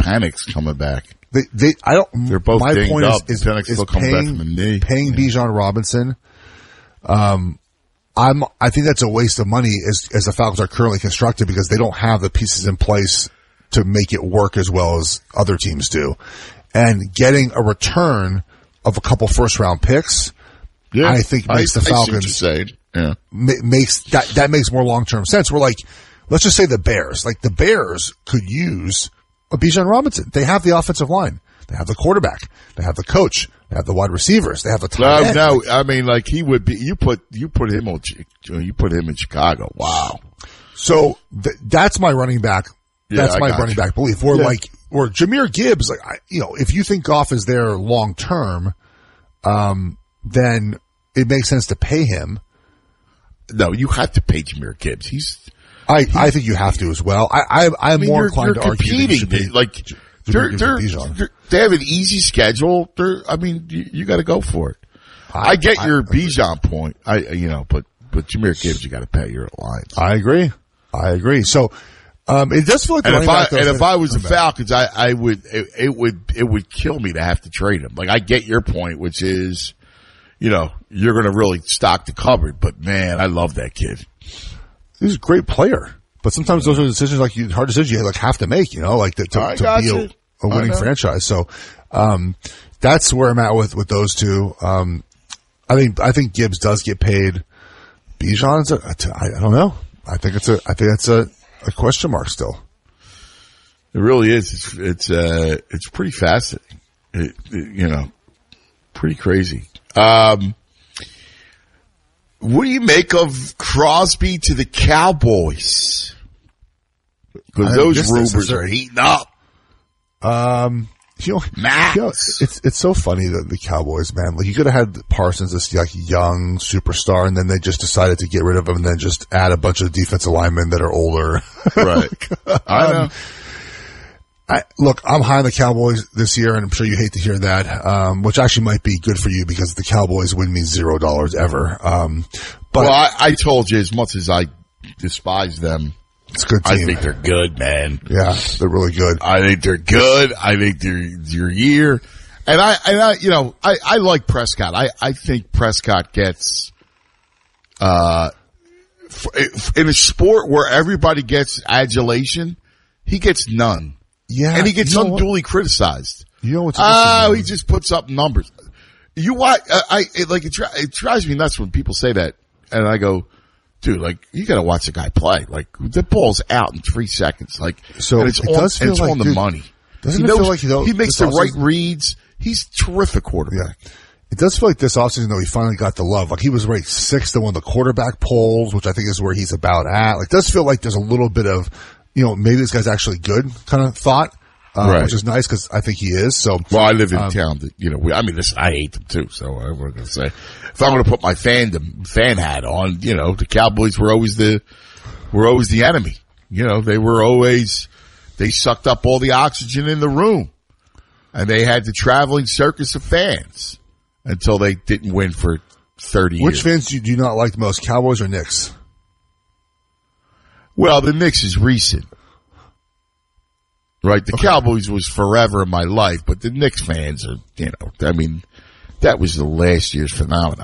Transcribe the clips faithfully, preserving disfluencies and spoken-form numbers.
Panic's coming back. They, they, I don't. They're both my dinged point up. is, is, Panic's is still coming paying, back from the knee. paying yeah. Bijan Robinson. Um, I'm. I think that's a waste of money as as the Falcons are currently constructed because they don't have the pieces in place to make it work as well as other teams do, and getting a return of a couple first round picks. Yeah, I think makes I, the Falcons I see what you're saying. Yeah. ma- makes that that makes more long term sense. We're like, let's just say the Bears. Like the Bears could use a Bijan Robinson. They have the offensive line. They have the quarterback. They have the coach. They have the wide receivers. They have the tight end. No, no. I mean, like he would be. You put you put him on. You put him in Chicago. Wow. So th- that's my running back. Yeah, that's I my got running you. back belief. Or Yeah. like, or Jahmyr Gibbs. Like, I, you know, if you think Goff is there long term, um, then it makes sense to pay him. No, you have to pay Jahmyr Gibbs. He's. I, I think you have to as well. I, I, I'm I mean, more you're, inclined you're to argue that you should competing. pay, Like J- they're, Jahmyr they're, Gibbs and Bijan. they're, they have an easy schedule. They're, I mean, you, you got to go for it. I, I get I- your I agree. Bijan point. I, you know, but but Jahmyr Gibbs, you got to pay your line. I agree. I agree. So, um, it does feel like the And if running I back, though, and is if I was the come back. Falcons, I, I would it, it would it would kill me to have to trade him. Like I get your point, which is, you know, you're going to really stock the cupboard. But man, I love that kid. He's a great player, but sometimes those are decisions like you, hard decisions you like have to make. You know, like to, to, I to got be you. a, a I winning know. franchise. So, um, that's where I'm at with with those two. Um, I think I think Gibbs does get paid. Bijan's a, I, I don't know. I think it's a I think that's a, a question mark still. It really is. It's it's uh it's pretty fascinating. It, it, you know, pretty crazy. Um, what do you make of Crosby to the Cowboys? Because I those missed this. rumors Is there- are heating up. Um, you know, Max. you know, it's it's so funny that the Cowboys, man. Like you could have had Parsons, this like young superstar, and then they just decided to get rid of him, and then just add a bunch of defensive linemen that are older. Right. I know. Um, I, look, I'm high on the Cowboys this year, and I'm sure you hate to hear that, um, which actually might be good for you because the Cowboys win me zero dollars ever. Um, but Well, I, I told you as much as I despise them, it's a good team. I think they're good, man. Yeah, they're really good. I think they're good. I think they're your year. And I, and I, you know, I, I like Prescott. I, I think Prescott gets, uh, f- in a sport where everybody gets adulation, he gets none. Yeah, And he gets you know unduly criticized. You know what's Oh, interesting, he just puts up numbers. You watch, I, I it, like, it, dri- it drives me nuts when people say that. And I go, dude, like, you gotta watch the guy play. Like, the ball's out in three seconds. Like, So and it's it on, does feel and it's like, on the dude, money. doesn't he it knows, feel like, you know, he makes this the right offseason- reads. He's terrific quarterback. Yeah. It does feel like this offseason, though, he finally got the love. Like, he was ranked sixth in one of the quarterback polls, which I think is where he's about at. Like, it does feel like there's a little bit of, you know, maybe this guy's actually good kind of thought, uh, Right. which is nice because I think he is. So, Well, I live in Um, town that, you know, we, I mean, listen, I hate them too, so I'm going to say, if I'm going to put my fandom, fan hat on, you know, the Cowboys were always the, were always the enemy. You know, they were always, they sucked up all the oxygen in the room. And they had the traveling circus of fans until they didn't win for thirty which years. fans do you, do you not like the most, Cowboys or Knicks? Well, the Knicks is recent. Right? The Cowboys was forever in my life, but the Knicks fans are, you know, I mean, that was the last year's phenomenon.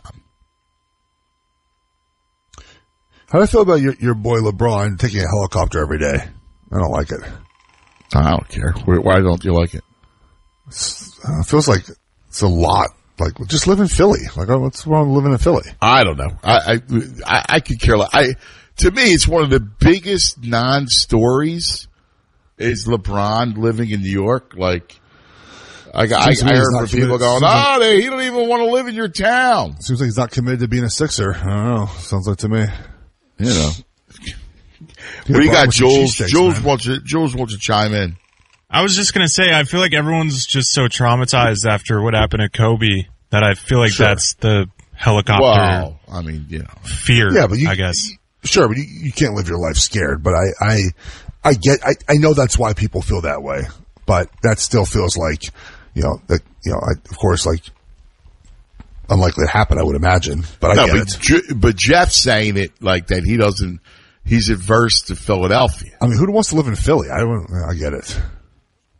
How do I feel about your, your boy LeBron taking a helicopter every day? I don't like it. I don't care. Why don't you like it? Uh, it feels like it's a lot. Like, just live in Philly. Like, oh, what's wrong with living in Philly? I don't know. I, I, I, I could care less. I, to me, it's one of the biggest non-stories is LeBron living in New York. Like, I, I, I Seems to me he's heard not from people committed- going, seems like- oh, they, he don't even want to live in your town. Seems like he's not committed to being a Sixer. I don't know. Sounds like to me. You know. Yeah, What do you Brian got, with the Jules? cheesesteaks, Jules man. wants to, Jules wants to chime in. I was just gonna say, I feel like everyone's just so traumatized after what happened to Kobe that I feel like Sure. that's the helicopter Well, I mean, you know. fear. Yeah, but you, I guess. Sure, but you, you can't live your life scared. But I, I, I get, I, I know that's why people feel that way. But that still feels like, you know, that, you know, I, of course, like, unlikely to happen, I would imagine. But I No, get but, it. Ju- but Jeff's saying it like that he doesn't, he's adverse to Philadelphia. I mean, who wants to live in Philly? I don't, I get it.